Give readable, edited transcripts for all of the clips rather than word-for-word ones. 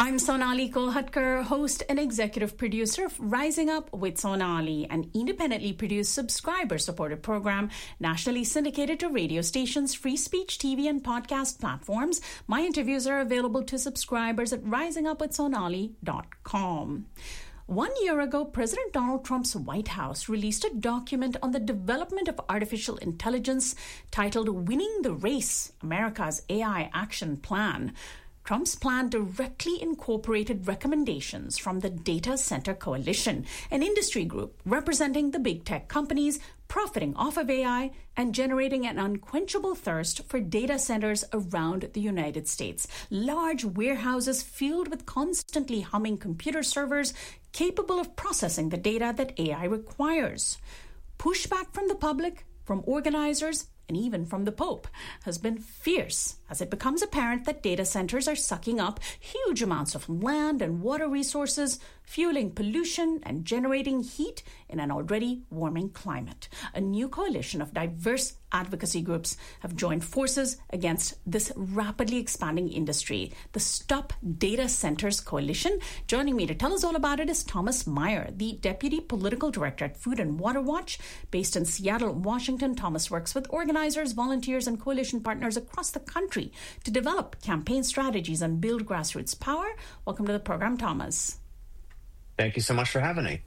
I'm Sonali Kolhatkar, host and executive producer of Rising Up with Sonali, an independently produced subscriber-supported program nationally syndicated to radio stations, free speech, TV, and podcast platforms. My interviews are available to subscribers at risingupwithsonali.com. 1 year ago, President Donald Trump's White House released a document on the development of artificial intelligence titled Winning the Race, America's AI Action Plan. Trump's plan directly incorporated recommendations from the Data Center Coalition, an industry group representing the big tech companies profiting off of AI and generating an unquenchable thirst for data centers around the United States. Large warehouses filled with constantly humming computer servers capable of processing the data that AI requires. Pushback from the public, from organizers, and even from the Pope, has been fierce as it becomes apparent that data centers are sucking up huge amounts of land and water resources, fueling pollution and generating heat in an already warming climate. A new coalition of diverse advocacy groups have joined forces against this rapidly expanding industry, the Stop Data Centers Coalition. Joining me to tell us all about it is Thomas Meyer, the Deputy Political Director at Food and Water Watch. Based in Seattle, Washington, Thomas works with organizers, volunteers, and coalition partners across the country to develop campaign strategies and build grassroots power. Welcome to the program, Thomas. Thank you so much for having me.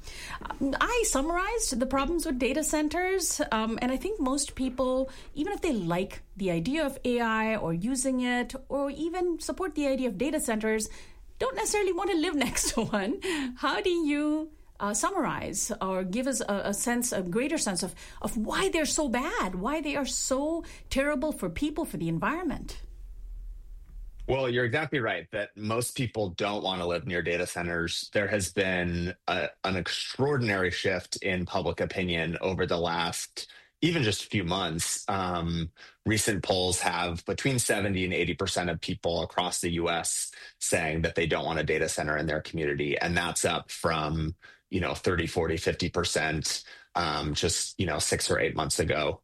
I summarized the problems with data centers, and I think most people, even if they like the idea of AI or using it, or even support the idea of data centers, don't necessarily want to live next to one. How do you summarize or give us a greater sense of why they're so bad, why they are so terrible for people, for the environment? Well, you're exactly right that most people don't want to live near data centers. There has been an extraordinary shift in public opinion over the last even just a few months. Recent polls have between 70 and 80% of people across the U.S. saying that they don't want a data center in their community. And that's up from 30, 40, 50% just 6 or 8 months ago.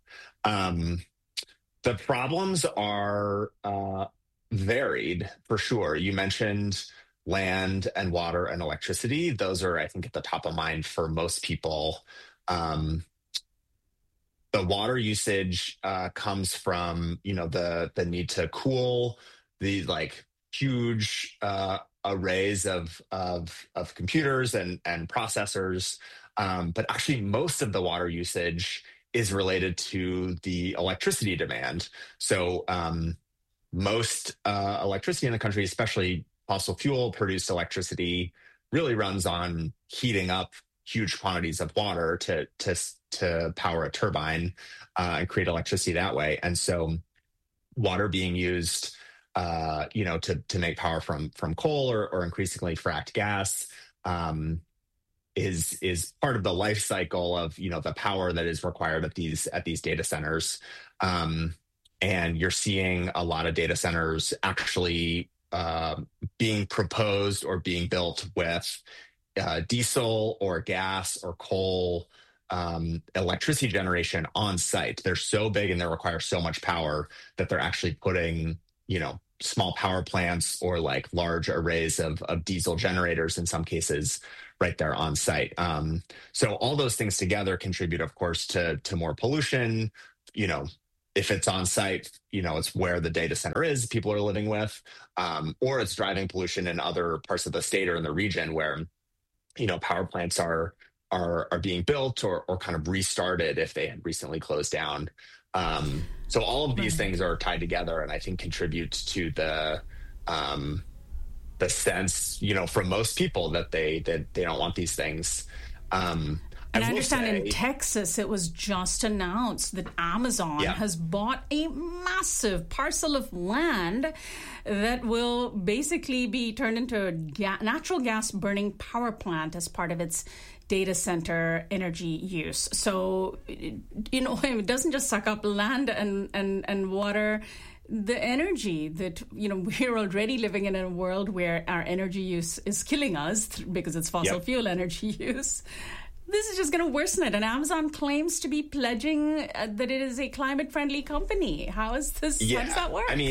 The problems are varied for sure. You mentioned land and water and electricity. Those are, I think, at the top of mind for most people. The water usage comes from, the need to cool the huge arrays of computers and processors. But actually, most of the water usage is related to the electricity demand. So most electricity in the country, especially fossil fuel produced electricity, really runs on heating up huge quantities of water to power a turbine and create electricity that way. And so water being used to make power from coal or increasingly fracked gas is part of the life cycle of the power that is required at these data centers. And you're seeing a lot of data centers actually being proposed or being built with diesel or gas or coal electricity generation on site. They're so big and they require so much power that they're actually putting, small power plants or large arrays of diesel generators in some cases right there on site. So all those things together contribute, of course, to more pollution. If it's on site, it's where the data center is, people are living with, or it's driving pollution in other parts of the state or in the region where, power plants are being built or kind of restarted if they had recently closed down. So all of these things are tied together, and I think contribute to the sense, from most people that they don't want these things. And I understand in Texas, it was just announced that Amazon has bought a massive parcel of land that will basically be turned into a natural gas burning power plant as part of its data center energy use. So, it doesn't just suck up land and water. The energy that, we're already living in a world where our energy use is killing us because it's fossil fuel energy use. This is just going to worsen it. And Amazon claims to be pledging that it is a climate-friendly company. How is this? How does that work? I mean,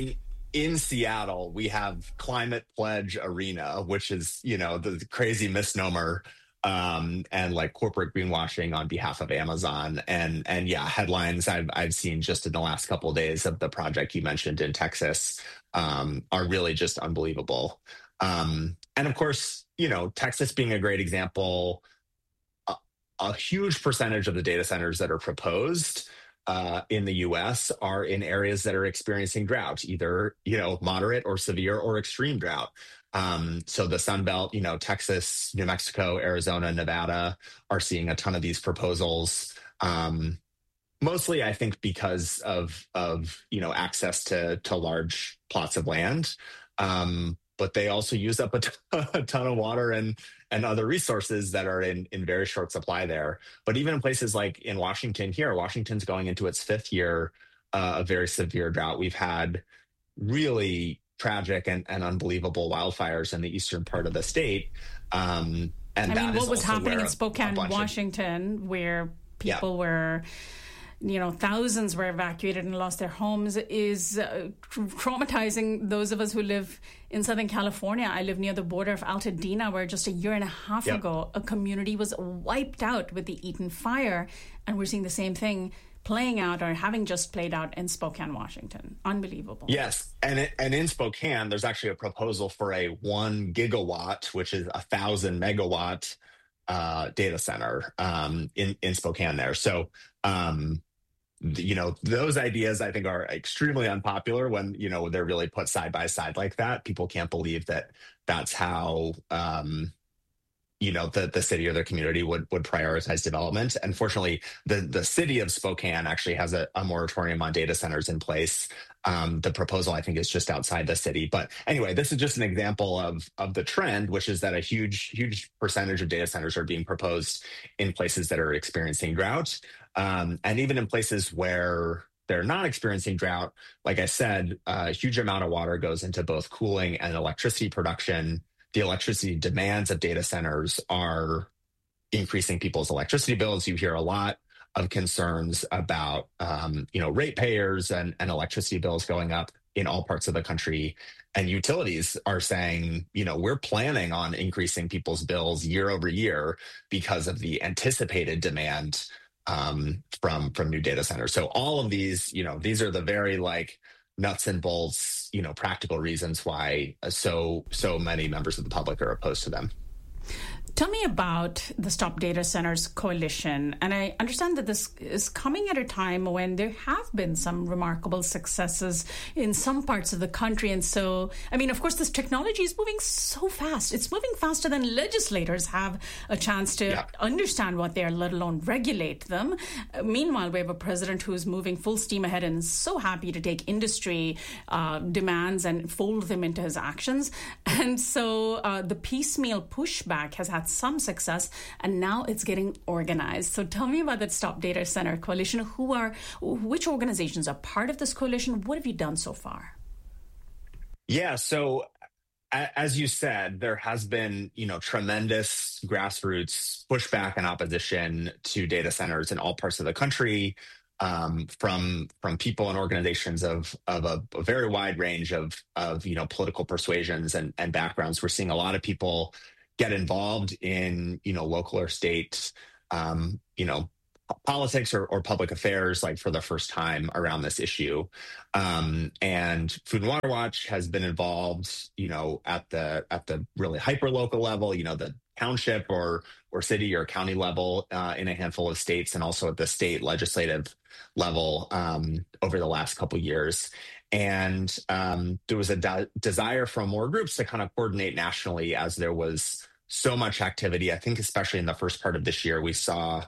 in Seattle, we have Climate Pledge Arena, which is, the crazy misnomer, and like corporate greenwashing on behalf of Amazon. And yeah, headlines I've seen just in the last couple of days of the project you mentioned in Texas, are really just unbelievable. And of course, Texas being a great example, a huge percentage of the data centers that are proposed in the US are in areas that are experiencing drought, either, moderate or severe or extreme drought. So the Sun Belt, Texas, New Mexico, Arizona, Nevada are seeing a ton of these proposals. Mostly, I think, because of access to large plots of land. But they also use up a ton of water and other resources that are in very short supply there. But even in places like in Washington here, Washington's going into its 5th year of very severe drought. We've had really tragic and unbelievable wildfires in the eastern part of the state. And what was happening in Spokane, Washington, where people were... thousands were evacuated and lost their homes, is traumatizing those of us who live in Southern California. I live near the border of Altadena, where just a year and a half ago, a community was wiped out with the Eaton fire. And we're seeing the same thing playing out, or having just played out, in Spokane, Washington. Unbelievable. Yes. And in Spokane, there's actually a proposal for a 1 gigawatt, which is 1,000 megawatt data center in Spokane there. So, those ideas, I think, are extremely unpopular when, they're really put side by side like that. People can't believe that that's how, the city or the community would prioritize development. Unfortunately, the city of Spokane actually has a moratorium on data centers in place. The proposal, I think, is just outside the city. But anyway, this is just an example of the trend, which is that a huge percentage of data centers are being proposed in places that are experiencing drought. And even in places where they're not experiencing drought, like I said, a huge amount of water goes into both cooling and electricity production. The electricity demands of data centers are increasing people's electricity bills. You hear a lot of concerns about, ratepayers and electricity bills going up in all parts of the country. And utilities are saying, we're planning on increasing people's bills year over year because of the anticipated demand from new data centers. So all of these, these are the very nuts and bolts, practical reasons why so many members of the public are opposed to them. Tell me about the Stop Data Centers Coalition. And I understand that this is coming at a time when there have been some remarkable successes in some parts of the country. And so, of course, this technology is moving so fast. It's moving faster than legislators have a chance to understand what they are, let alone regulate them. Meanwhile, we have a president who is moving full steam ahead and is so happy to take industry demands and fold them into his actions. And so the piecemeal pushback has had some success, and now it's getting organized. So tell me about that Stop Data Center Coalition. Which organizations are part of this coalition? What have you done so far? Yeah, so as you said, there has been, tremendous grassroots pushback and opposition to data centers in all parts of the country, from people and organizations of a very wide range of political persuasions and backgrounds. We're seeing a lot of people get involved in, local or state, politics or public affairs, for the first time around this issue. And Food and Water Watch has been involved, at the really hyper local level, the township or city or county level, in a handful of states, and also at the state legislative level, over the last couple of years. And there was a desire from more groups to kind of coordinate nationally, as there was so much activity. I think especially in the first part of this year, we saw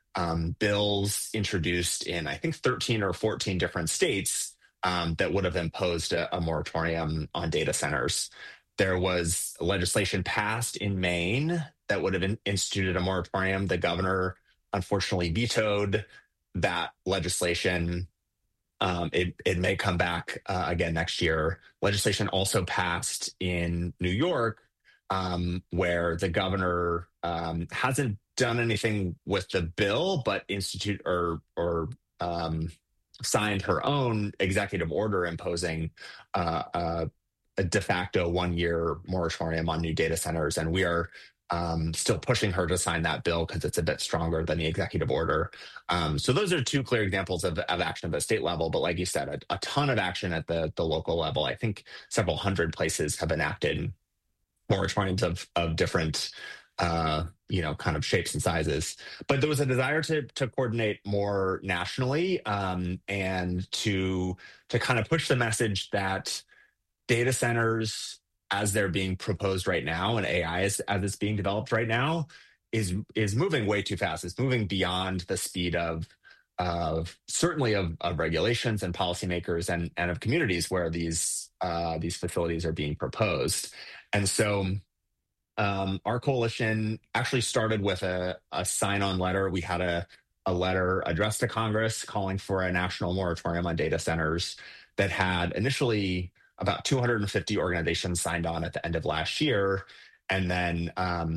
bills introduced in, I think, 13 or 14 different states that would have imposed a moratorium on data centers. There was legislation passed in Maine that would have instituted a moratorium. The governor unfortunately vetoed that legislation. It may come back again next year. Legislation also passed in New York, where the governor hasn't done anything with the bill, but signed her own executive order imposing a de facto 1-year moratorium on new data centers, and we are still pushing her to sign that bill because it's a bit stronger than the executive order. So those are two clear examples of action at the state level. But like you said, a ton of action at the local level. I think several hundred places have enacted moratoriums of different kind of shapes and sizes. But there was a desire to coordinate more nationally, and to kind of push the message that data centers, as they're being proposed right now, and AI as it's being developed right now, is moving way too fast. It's moving beyond the speed of certainly of regulations and policymakers and of communities where these facilities are being proposed. And so our coalition actually started with a sign-on letter. We had a letter addressed to Congress calling for a national moratorium on data centers that had initially about 250 organizations signed on at the end of last year. And then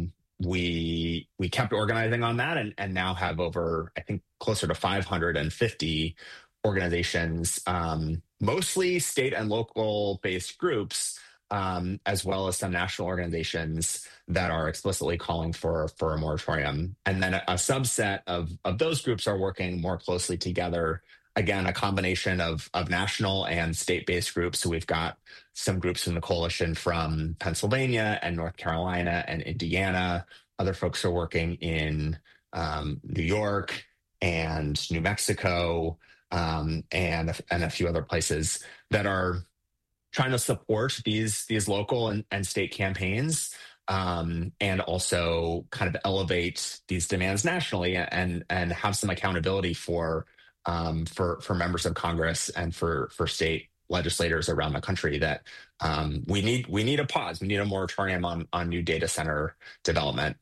we kept organizing on that, and now have over, I think, closer to 550 organizations, mostly state and local based groups, as well as some national organizations that are explicitly calling for a moratorium. And then a subset of those groups are working more closely together. Again, a combination of national and state-based groups. So we've got some groups in the coalition from Pennsylvania and North Carolina and Indiana. Other folks are working in New York and New Mexico, and a few other places that are trying to support these local and state campaigns, and also kind of elevate these demands nationally and have some accountability for members of Congress and for state legislators around the country that we need a pause. We need a moratorium on new data center development.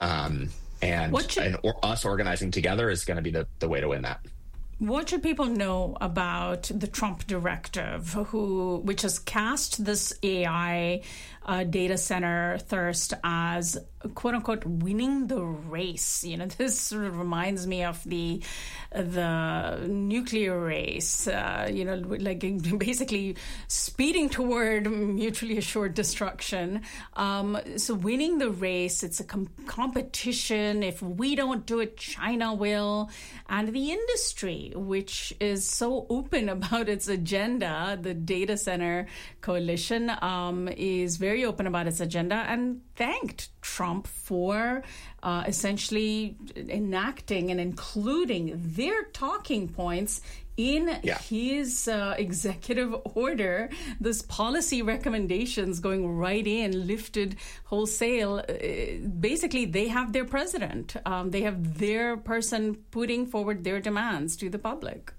Us organizing together is going to be the way to win that. What should people know about the Trump directive, which has cast this AI data center thirst as "quote unquote" winning the race? This sort of reminds me of the nuclear race. Like basically speeding toward mutually assured destruction. So winning the race, it's a competition. If we don't do it, China will, and the industry, which is so open about its agenda, the Data Center Coalition, is very open about its agenda and thanked Trump for essentially enacting and including their talking points in his executive order. This policy recommendations going right in, lifted wholesale. Basically, they have their president. They have their person putting forward their demands to the public.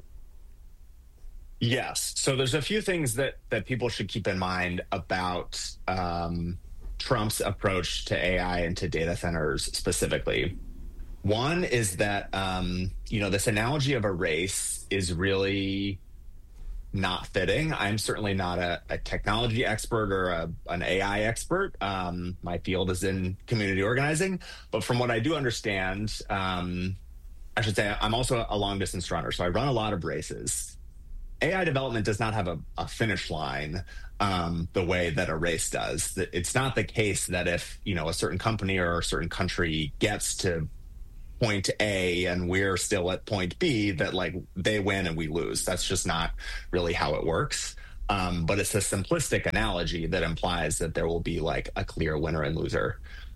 Yes. So there's a few things that people should keep in mind about Trump's approach to AI and to data centers specifically. One is that, this analogy of a race is really not fitting. I'm certainly not a technology expert or an AI expert. My field is in community organizing. But from what I do understand, I should say I'm also a long distance runner. So I run a lot of races. AI development does not have a finish line the way that a race does. It's not the case that if a certain company or a certain country gets to point A and we're still at point B, that like they win and we lose. That's just not really how it works. But it's a simplistic analogy that implies that there will be like a clear winner and loser.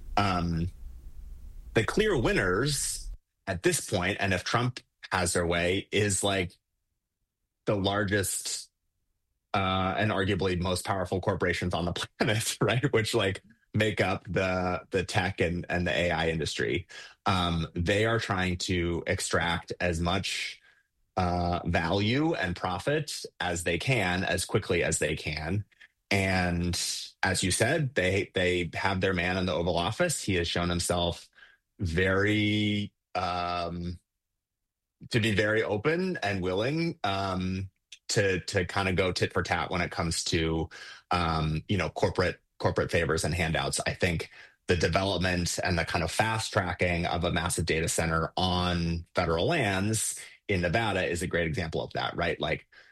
The clear winners at this point, and if Trump has their way, is like the largest and arguably most powerful corporations on the planet, right? Which like make up the tech and the AI industry. They are trying to extract as much value and profit as they can, as quickly as they can. And as you said, they have their man in the Oval Office. He has shown himself to be very open and willing to kind of go tit for tat when it comes to corporate favors and handouts. I think the development and the kind of fast tracking of a massive data center on federal lands in Nevada is a great example of that, right? Like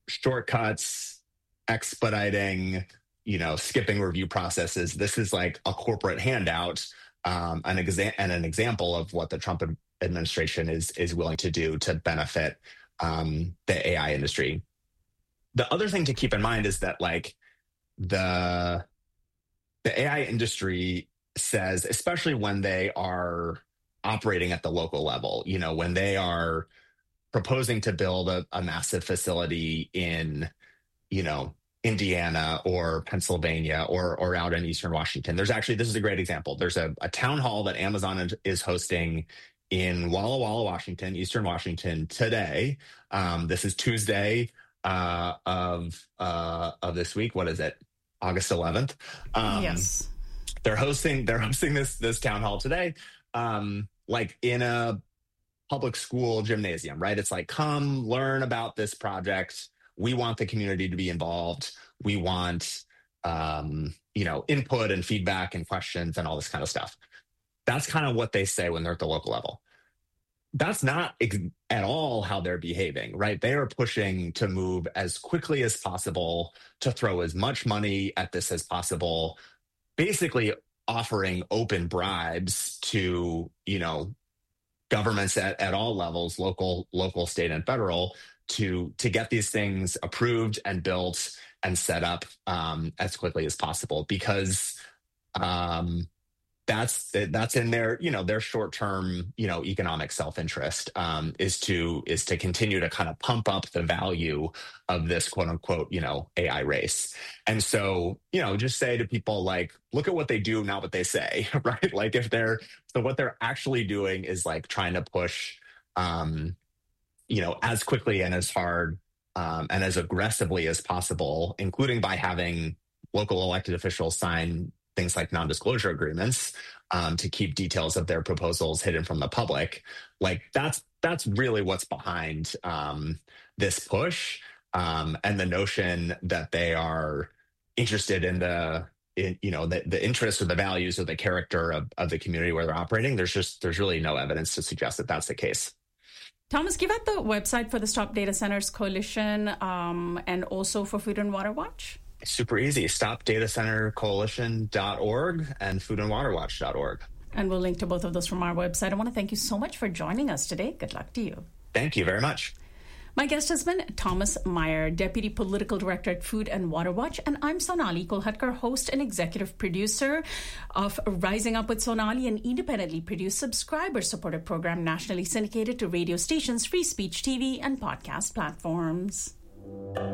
shortcuts, expediting, skipping review processes. This is like a corporate handout, an example of what the Trump administration is willing to do to benefit the AI industry. The other thing to keep in mind is that like the AI industry says, especially when they are operating at the local level, when they are proposing to build a massive facility in, Indiana or Pennsylvania or out in Eastern Washington. This is a great example. There's a town hall that Amazon is hosting in Walla Walla, Washington, Eastern Washington today. This is Tuesday of this week. What is it? August 11th. Yes. They're hosting this town hall today, like in a public school gymnasium, right? It's like, come learn about this project. We want the community to be involved. We want, input and feedback and questions and all this kind of stuff. That's kind of what they say when they're at the local level. That's not at all how they're behaving, right? They are pushing to move as quickly as possible, to throw as much money at this as possible, basically offering open bribes to, governments at all levels, local, state, and federal, to get these things approved and built and set up as quickly as possible, because that's in their short-term economic self-interest, is to continue to kind of pump up the value of this quote unquote AI race. And so just say to people, like, look at what they do, not what they say, right? Like what they're actually doing is like trying to push as quickly and as hard and as aggressively as possible, including by having local elected officials sign things like non-disclosure agreements to keep details of their proposals hidden from the public. Like that's really what's behind this push, and the notion that they are interested in the interest or the values or the character of the community where they're operating. There's really no evidence to suggest that that's the case. Thomas, give out the website for the Stop Data Centers Coalition and also for Food and Water Watch. Super easy. StopDataCenterCoalition.org and foodandwaterwatch.org. And we'll link to both of those from our website. I want to thank you so much for joining us today. Good luck to you. Thank you very much. My guest has been Thomas Meyer, Deputy Political Director at Food and Water Watch, and I'm Sonali Kolhatkar, host and executive producer of Rising Up with Sonali, an independently produced, subscriber-supported program nationally syndicated to radio stations, free speech TV, and podcast platforms.